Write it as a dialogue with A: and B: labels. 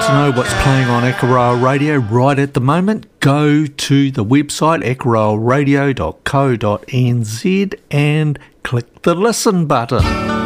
A: to know what's playing on Echorail Radio right at the moment, go to the website echorailradio.co.nz and click the listen button.